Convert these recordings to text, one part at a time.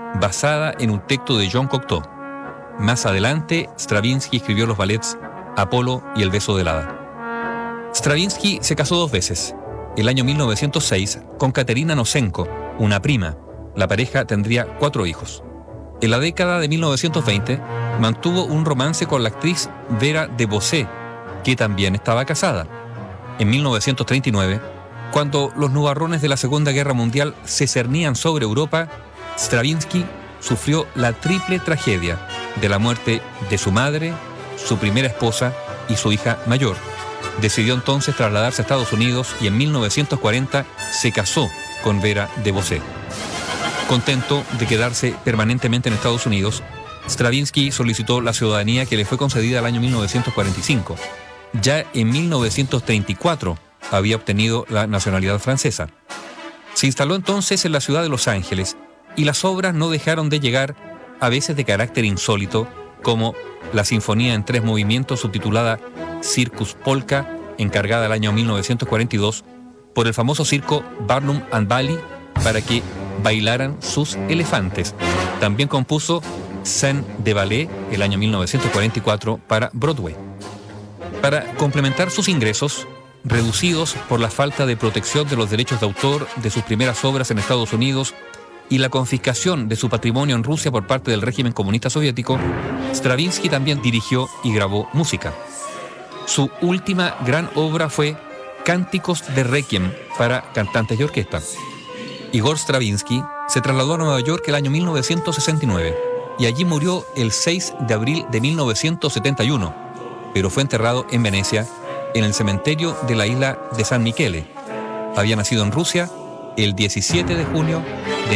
basada en un texto de Jean Cocteau. Más adelante, Stravinsky escribió los ballets Apolo y El beso del hada. Stravinsky se casó 2 veces. El año 1906 con Katerina Nosenko, una prima. La pareja tendría 4 hijos. En la década de 1920 mantuvo un romance con la actriz Vera de Bosé, que también estaba casada. En 1939, cuando los nubarrones de la Segunda Guerra Mundial se cernían sobre Europa, Stravinsky sufrió la triple tragedia de la muerte de su madre, su primera esposa y su hija mayor. Decidió entonces trasladarse a Estados Unidos y en 1940 se casó con Vera de Bosé. Contento de quedarse permanentemente en Estados Unidos, Stravinsky solicitó la ciudadanía que le fue concedida el año 1945. Ya en 1934 había obtenido la nacionalidad francesa. Se instaló entonces en la ciudad de Los Ángeles y las obras no dejaron de llegar, a veces de carácter insólito, como la Sinfonía en 3 movimientos subtitulada Circus Polka, encargada el año 1942 por el famoso circo Barnum and Bailey para que bailaran sus elefantes. También compuso Scène de Ballet el año 1944 para Broadway. Para complementar sus ingresos, reducidos por la falta de protección de los derechos de autor de sus primeras obras en Estados Unidos y la confiscación de su patrimonio en Rusia por parte del régimen comunista soviético, Stravinsky también dirigió y grabó música. Su última gran obra fue Cánticos de Requiem para cantantes y orquesta. Igor Stravinsky se trasladó a Nueva York el año 1969 y allí murió el 6 de abril de 1971, pero fue enterrado en Venecia, en el cementerio de la isla de San Michele. Había nacido en Rusia el 17 de junio de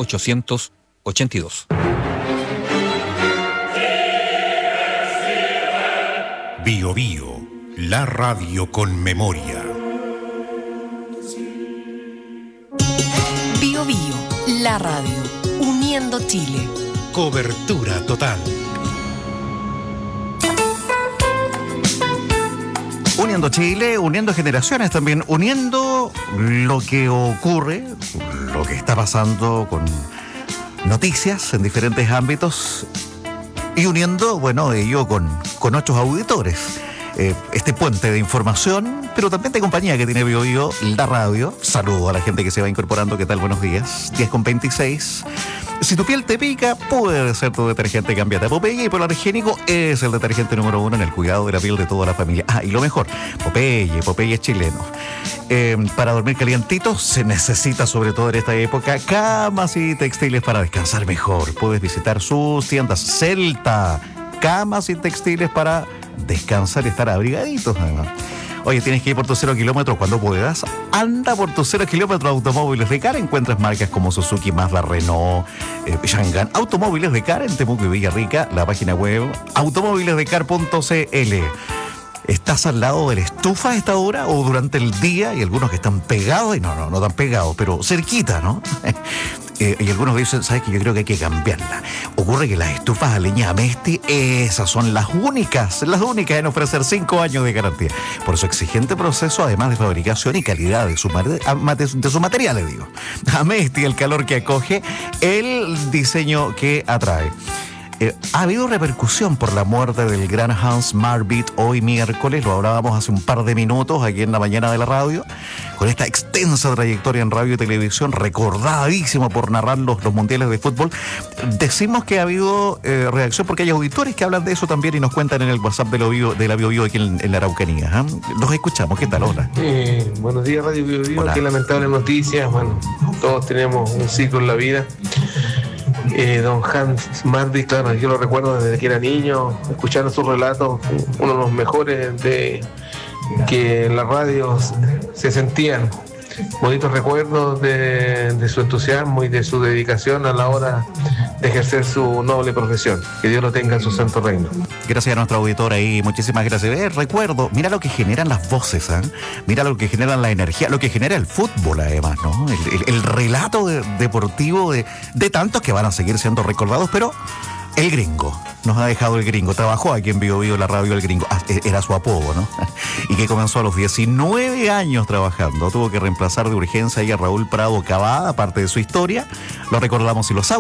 1882. Bio Bio, la radio con memoria. Bio Bio, la radio, uniendo Chile. Cobertura total. Uniendo Chile, uniendo generaciones también, uniendo lo que ocurre, lo que está pasando con noticias en diferentes ámbitos y uniendo, bueno, ello con nuestros auditores. Este puente de información, pero también de compañía que tiene Bio Bio, la radio. Saludo a la gente que se va incorporando. ¿Qué tal? Buenos días. 10:26. Si tu piel te pica, puede ser tu detergente Cambiate a Popeye. Y Polargénico es el detergente número 1 en el cuidado de la piel de toda la familia. Ah, y lo mejor, Popeye es chileno. Para dormir calientito se necesita, sobre todo en esta época, camas y textiles para descansar mejor. Puedes visitar sus tiendas Celta, camas y textiles para descansar y estar abrigaditos, además. Oye, tienes que ir por tus 0 kilómetros cuando puedas. Anda por tus 0 kilómetros. Automóviles de Car. Encuentras marcas como Suzuki, Mazda, Renault, Shangan. Automóviles de Car en Temuco y Villarrica. La página web automóvilesdecar.cl. ¿Estás al lado de la estufa a esta hora o durante el día? Y algunos que están pegados, y no tan pegados, pero cerquita, ¿no? Y algunos dicen, ¿sabes qué? Yo creo que hay que cambiarla. Ocurre que las estufas a leña Amesti, esas son las únicas en ofrecer 5 años de garantía. Por su exigente proceso, además de fabricación y calidad de sus materiales, digo. Amesti, el calor que acoge, el diseño que atrae. Ha habido repercusión por la muerte del gran Hans Margit hoy miércoles, lo hablábamos hace un par de minutos aquí en la mañana de la radio, con esta extensa trayectoria en radio y televisión, recordadísimo por narrar los mundiales de fútbol. Decimos que ha habido reacción porque hay auditores que hablan de eso también y nos cuentan en el WhatsApp de la Bio Bio aquí en la Araucanía. ¿Eh? Los escuchamos, ¿qué tal? Hola. Buenos días, Radio Bio Bio. Hola. Qué lamentable noticia. Bueno, todos tenemos un ciclo en la vida. Don Hans Margit, claro, yo lo recuerdo desde que era niño, escuchando sus relatos, uno de los mejores de que en la radio se sentían. Bonitos recuerdos de su entusiasmo y de su dedicación a la hora de ejercer su noble profesión. Que Dios lo tenga en su santo reino. Gracias a nuestra auditora y muchísimas gracias. Recuerdo, mira lo que generan las voces, ¿eh? Mira lo que generan la energía, lo que genera el fútbol además, ¿no? El relato deportivo de tantos que van a seguir siendo recordados, pero el gringo, nos ha dejado el gringo, trabajó aquí en Bio Bio, la radio El Gringo, era su apodo, ¿no? Y que comenzó a los 19 años trabajando, tuvo que reemplazar de urgencia ahí a Raúl Prado Cavada, parte de su historia, lo recordamos y los